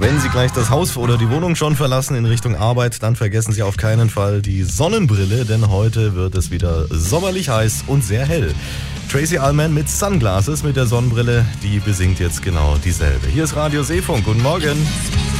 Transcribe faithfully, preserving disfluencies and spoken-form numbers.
Wenn Sie gleich das Haus oder die Wohnung schon verlassen in Richtung Arbeit, dann vergessen Sie auf keinen Fall die Sonnenbrille, denn heute wird es wieder sommerlich heiß und sehr hell. Tracy Allman mit Sunglasses, mit der Sonnenbrille, die besingt jetzt genau dieselbe. Hier ist Radio Seefunk. Guten Morgen.